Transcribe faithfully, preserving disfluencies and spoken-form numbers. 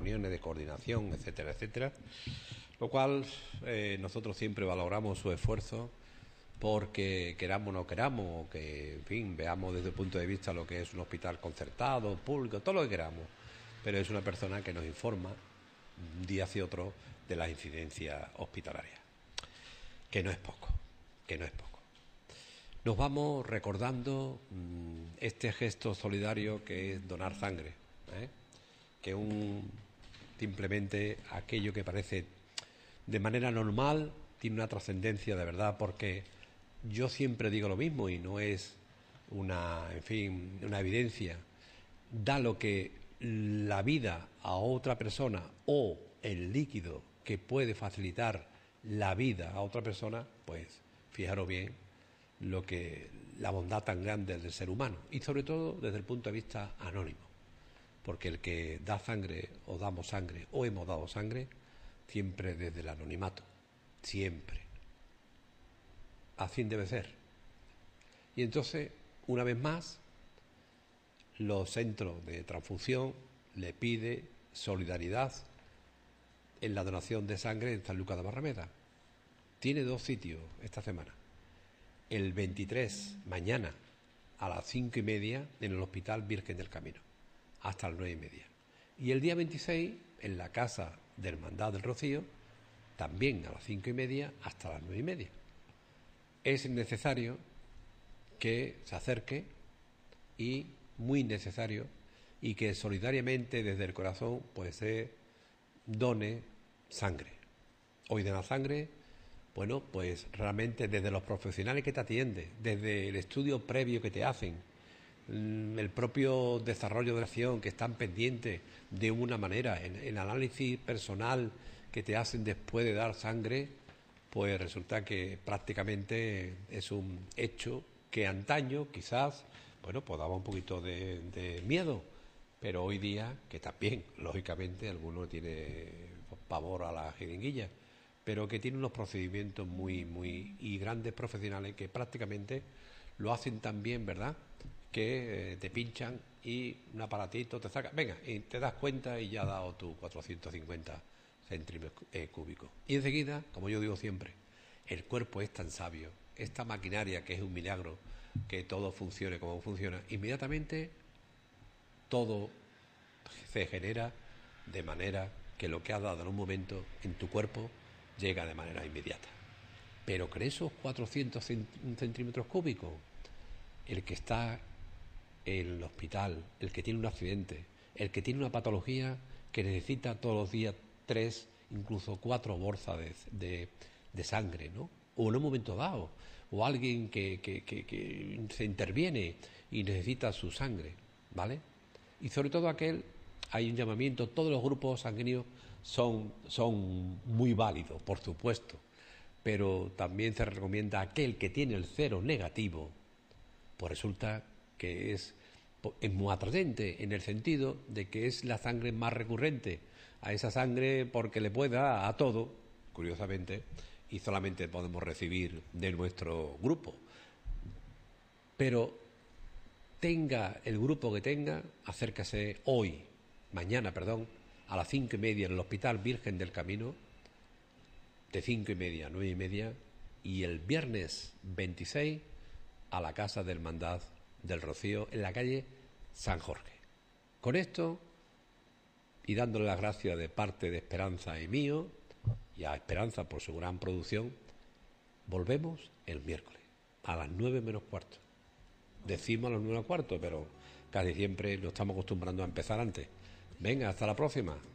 reuniones de coordinación, etcétera, etcétera. Lo cual eh, nosotros siempre valoramos su esfuerzo, porque queramos o no queramos, o que, en fin, veamos desde el punto de vista lo que es un hospital concertado, público, todo lo que queramos. Pero es una persona que nos informa un día hacia otro de las incidencias hospitalarias. Que no es poco, que no es poco. Nos vamos recordando mmm, este gesto solidario que es donar sangre, ¿eh? que un simplemente aquello que parece de manera normal tiene una trascendencia de verdad, porque yo siempre digo lo mismo y no es una, en fin, una evidencia. Da lo que la vida a otra persona o el líquido que puede facilitar la vida a otra persona, pues fijaros bien lo que la bondad tan grande del ser humano, y sobre todo desde el punto de vista anónimo, porque el que da sangre o damos sangre o hemos dado sangre siempre desde el anonimato, siempre. Así debe ser. Y entonces, una vez más, los centros de transfusión le pide solidaridad en la donación de sangre en San Lucas de Barrameda. Tiene dos sitios esta semana. El veintitrés, mañana, a las cinco y media, en el Hospital Virgen del Camino, hasta las nueve y media. Y el día veintiséis, en la Casa de Hermandad del Rocío, también a las cinco y media hasta las nueve y media. Es necesario que se acerque, y muy necesario, y que solidariamente desde el corazón pues se done sangre. Hoy de la sangre, bueno, pues realmente desde los profesionales que te atienden, desde el estudio previo que te hacen, el propio desarrollo de la acción que están pendientes de una manera, en el análisis personal que te hacen después de dar sangre, pues resulta que prácticamente es un hecho que antaño quizás, bueno, pues daba un poquito de, de miedo, pero hoy día, que también, lógicamente, alguno tiene pavor a la jeringuilla, pero que tiene unos procedimientos muy, muy, y grandes profesionales que prácticamente lo hacen tan bien, ¿verdad?, que eh, te pinchan y un aparatito te saca, venga, y te das cuenta y ya ha dado tus cuatrocientos cincuenta centímetros eh, cúbicos. Y enseguida, como yo digo siempre, el cuerpo es tan sabio, esta maquinaria que es un milagro, que todo funcione como funciona, inmediatamente todo se genera de manera que lo que has dado en un momento en tu cuerpo llega de manera inmediata. Pero que esos cuatrocientos centímetros cúbicos, el que está en el hospital, el que tiene un accidente, el que tiene una patología que necesita todos los días tres, incluso cuatro bolsas de, de, de sangre, ¿no? O en un momento dado, o alguien que, que, que, que se interviene y necesita su sangre, ¿vale? Y sobre todo aquel, hay un llamamiento, todos los grupos sanguíneos son, son muy válidos, por supuesto, pero también se recomienda aquel que tiene el cero negativo, pues resulta que es, es muy atrayente en el sentido de que es la sangre más recurrente a esa sangre, porque le puede dar a todo, curiosamente, y solamente podemos recibir de nuestro grupo. Pero tenga el grupo que tenga, acércase hoy, mañana, perdón, a las cinco y media en el Hospital Virgen del Camino, de cinco y media a nueve y media, y el viernes veintiséis a la Casa de Hermandad del Rocío, en la calle San Jorge. Con esto, y dándole las gracias de parte de Esperanza y mío, y a Esperanza por su gran producción, volvemos el miércoles, a las nueve menos cuarto. Decimos a las nueve menos cuarto, pero casi siempre nos estamos acostumbrando a empezar antes. Venga, hasta la próxima.